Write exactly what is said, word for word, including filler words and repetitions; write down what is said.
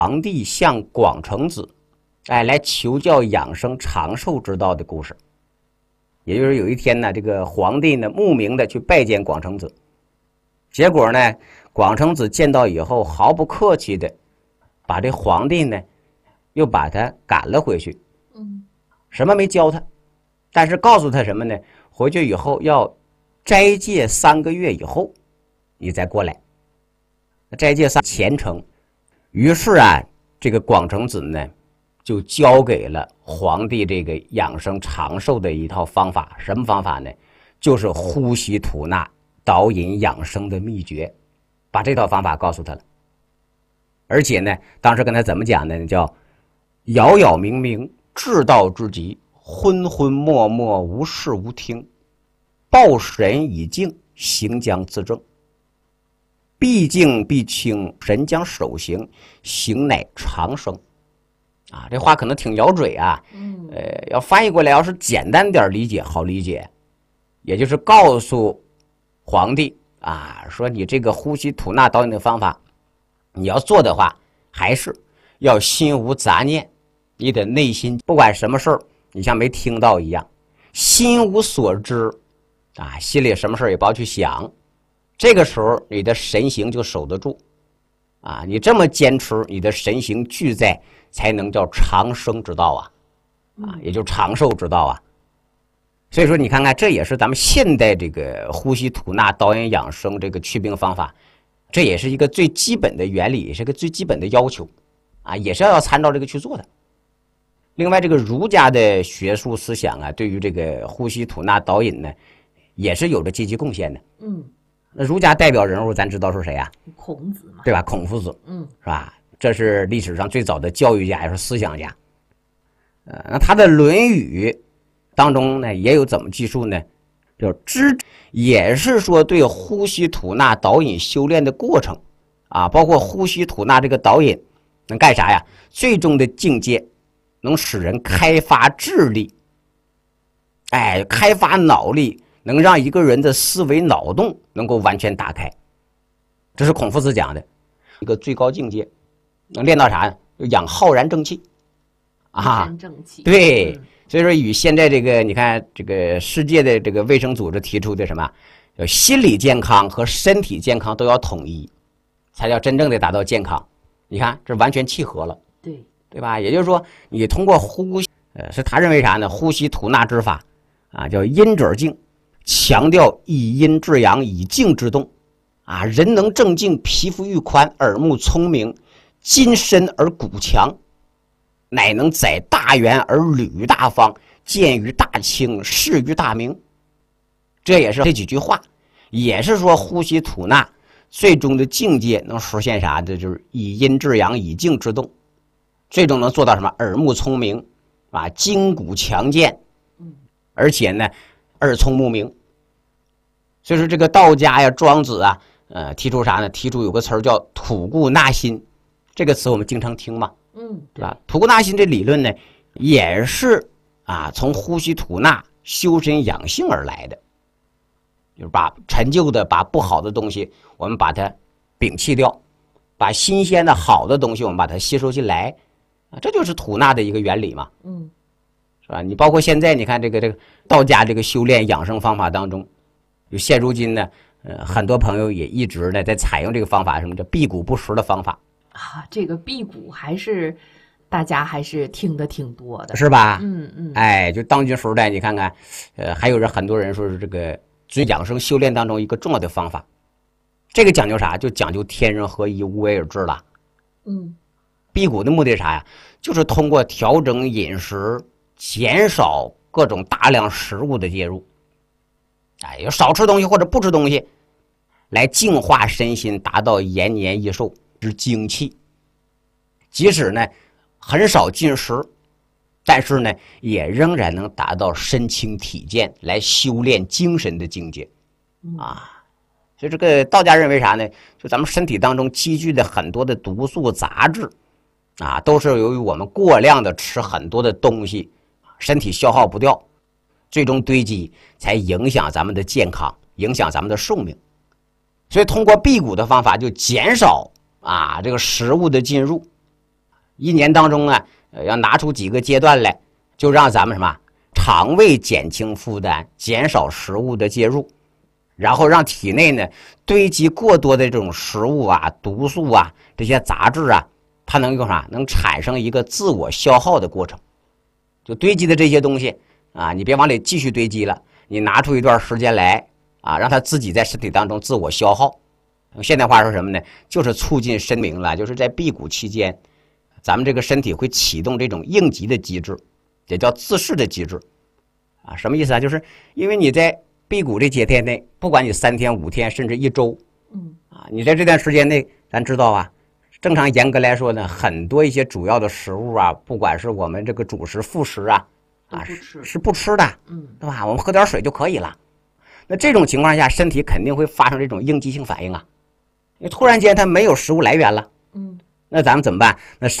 皇帝向广成子，哎，来求教养生长寿之道的故事。也就是有一天呢，这个皇帝呢慕名的去拜见广成子，结果呢，广成子见到以后毫不客气的把这皇帝呢又把他赶了回去。 嗯， 什么没教他，但是告诉他什么呢？回去以后要斋戒三个月以后，你再过来。斋戒三虔诚。于是啊，这个广成子呢，就交给了皇帝这个养生长寿的一套方法。什么方法呢？就是呼吸吐纳、导引养生的秘诀，把这套方法告诉他了。而且呢，当时跟他怎么讲呢？叫杳杳冥冥，至道之极，昏昏默默，无视无听，抱神以静，行将自正。必静必清，神将守行，行乃长生。啊，这话可能挺摇嘴啊， 嗯， 呃，要翻译过来，要是简单点理解，好理解，也就是告诉皇帝啊，说你这个呼吸吐纳导引的方法，你要做的话，还是要心无杂念，你的内心不管什么事儿，你像没听到一样，心无所知啊，心里什么事儿也不要去想。这个时候你的神行就守得住啊，你这么坚持，你的神行俱在，才能叫长生之道啊，啊，也就长寿之道啊。所以说你看看，这也是咱们现代这个呼吸吐纳导引养生这个祛病方法，这也是一个最基本的原理，也是个最基本的要求啊，也是要参照这个去做的。另外这个儒家的学术思想啊，对于这个呼吸吐纳导引呢，也是有着积极贡献的。 嗯， 那儒家代表人物咱知道是谁啊？ 孔子嘛， 对吧？孔夫子， 嗯， 是吧？这是历史上最早的教育家，也是思想家。呃，那他的《论语》当中呢，也有怎么记述呢？就知也是说对呼吸吐纳导引修炼的过程啊，包括呼吸吐纳这个导引能干啥呀？最终的境界能使人开发智力，哎，开发脑力。能让一个人的思维脑洞能够完全打开，这是孔夫子讲的一个最高境界。能练到啥呢？就养浩然正气啊！ 浩然正气， 对， 嗯， 所以说与现在这个你看这个世界的这个卫生组织提出的什么，叫心理健康和身体健康都要统一，才叫真正的达到健康。你看这完全契合了， 对， 对吧？也就是说，你通过呼吸，呃，是他认为啥呢？呼吸吐纳之法啊，叫阴者静。强调以阴制阳，以静制动啊，人能正静，皮肤愈宽，耳目聪明，筋深而骨强，乃能载大圆而履于大方，见于大清，视于大明。这也是这几句话，也是说呼吸吐纳最终的境界能实现啥的，就是以阴制阳，以静制动，最终能做到什么？耳目聪明啊，筋骨强健，而且呢耳聪目明。所以说这个道家呀、庄子啊，呃，提出啥呢？提出有个词儿叫吐故纳新，这个词我们经常听嘛， 嗯， 对吧？吐故纳新这理论呢，也是啊从呼吸吐纳修身养性而来的，就是把陈旧的、把不好的东西，我们把它摒弃掉，把新鲜的好的东西我们把它吸收进来，啊，这就是吐纳的一个原理嘛， 嗯， 是吧？你包括现在你看这个这个道家这个修炼养生方法当中。就现如今呢，呃，很多朋友也一直呢在采用这个方法，什么叫辟谷不食的方法啊，这个辟谷还是大家还是听的挺多的， 是吧？ 嗯嗯， 哎，就当今时代，你看看，呃，还有人很多人说是这个最养生修炼当中一个重要的方法，这个讲究啥？就讲究天人合一，无为而治了。 嗯， 辟谷的目的是啥呀？就是通过调整饮食，减少各种大量食物的介入。哎，有少吃东西或者不吃东西，来净化身心，达到延年益寿之精气。即使呢很少进食，但是呢也仍然能达到身轻体健，来修炼精神的境界啊。所以这个道家认为啥呢？就咱们身体当中积聚的很多的毒素杂质啊，都是由于我们过量的吃很多的东西，身体消耗不掉。最终堆积，才影响咱们的健康，影响咱们的寿命。所以通过辟谷的方法，就减少啊这个食物的进入， 一年当中啊，呃，要拿出几个阶段来，就让咱们什么肠胃减轻负担，减少食物的介入，然后让体内呢堆积过多的这种食物啊、毒素啊、这些杂质啊，它能够啥？能产生一个自我消耗的过程。就堆积的这些东西啊，你别往里继续堆积了，你拿出一段时间来啊，让它自己在身体当中自我消耗。现代话说什么呢？就是促进身明了，就是在辟谷期间，咱们这个身体会启动这种应急的机制，也叫自噬的机制啊。什么意思啊？就是因为你在辟谷这些天内，不管你三天、五天，甚至一周， 嗯啊，你在这段时间内，咱知道啊，正常严格来说呢，很多一些主要的食物啊，不管是我们这个主食、副食啊，啊是是不吃的， 嗯， 对吧？我们喝点水就可以了。那这种情况下，身体肯定会发生这种应激性反应啊。你突然间它没有食物来源了， 嗯， 那咱们怎么办？那身